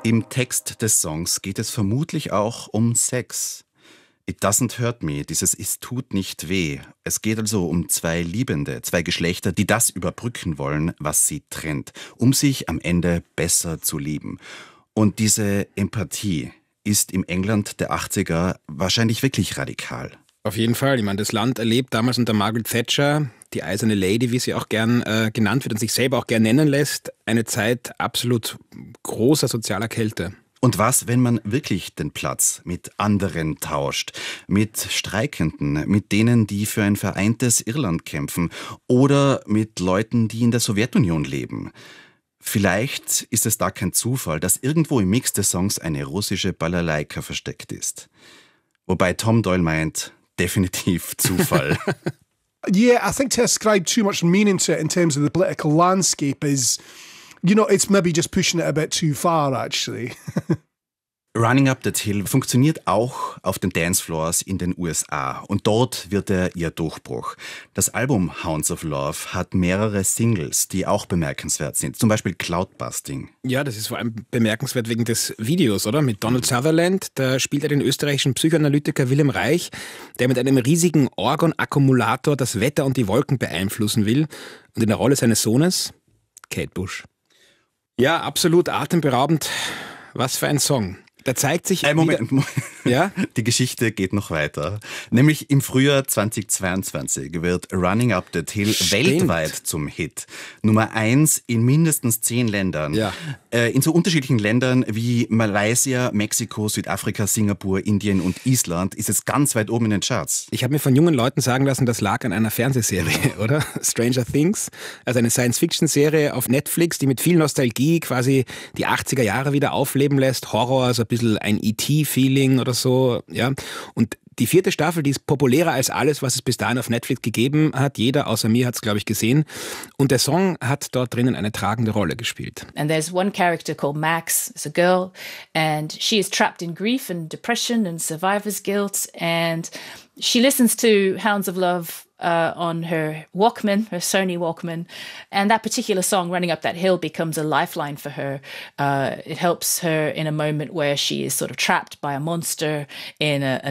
Im Text des Songs geht es vermutlich auch um Sex. It doesn't hurt me, dieses Es tut nicht weh. Es geht also um zwei Liebende, zwei Geschlechter, die das überbrücken wollen, was sie trennt, um sich am Ende besser zu lieben. Und diese Empathie ist im England der 80er wahrscheinlich wirklich radikal. Auf jeden Fall. Ich meine, das Land erlebt damals unter Margaret Thatcher, die eiserne Lady, wie sie auch gern genannt wird und sich selber auch gern nennen lässt, eine Zeit absolut großer sozialer Kälte. Und was, wenn man wirklich den Platz mit anderen tauscht? Mit Streikenden, mit denen, die für ein vereintes Irland kämpfen oder mit Leuten, die in der Sowjetunion leben? Vielleicht ist es da kein Zufall, dass irgendwo im Mix des Songs eine russische Balalaika versteckt ist. Wobei Tom Doyle meint, definitiv Zufall. Yeah, I think to ascribe too much meaning to it in terms of the political landscape is, it's maybe just pushing it a bit too far, actually. Running Up That Hill funktioniert auch auf den Dancefloors in den USA und dort wird er ihr Durchbruch. Das Album Hounds of Love hat mehrere Singles, die auch bemerkenswert sind, zum Beispiel Cloudbusting. Ja, das ist vor allem bemerkenswert wegen des Videos, oder? Mit Donald Sutherland, da spielt er den österreichischen Psychoanalytiker Wilhelm Reich, der mit einem riesigen Orgon-Akkumulator das Wetter und die Wolken beeinflussen will und in der Rolle seines Sohnes Kate Bush. Ja, absolut atemberaubend. Was für ein Song. Da zeigt sich Moment. Ja? Die Geschichte geht noch weiter. Nämlich im Frühjahr 2022 wird Running Up That Hill weltweit zum Hit. Nummer 1 in mindestens 10 Ländern. Ja. In so unterschiedlichen Ländern wie Malaysia, Mexiko, Südafrika, Singapur, Indien und Island ist es ganz weit oben in den Charts. Ich habe mir von jungen Leuten sagen lassen, das lag an einer Fernsehserie, oder? Stranger Things. Also eine Science-Fiction-Serie auf Netflix, die mit viel Nostalgie quasi die 80er Jahre wieder aufleben lässt. Horror, also ein bisschen ein E.T.-Feeling oder so, ja. Und die 4. Staffel, die ist populärer als alles, was es bis dahin auf Netflix gegeben hat. Jeder außer mir hat es, glaube ich, gesehen. Und der Song hat dort drinnen eine tragende Rolle gespielt. And there's one character called Max. It's a girl and she is trapped in grief and depression and survivor's guilt. And she listens to Hounds of Love on her Walkman, her Sony Walkman. And that particular song, Running Up That Hill, becomes a lifeline for her. It helps her in a moment where she is sort of trapped by a monster in a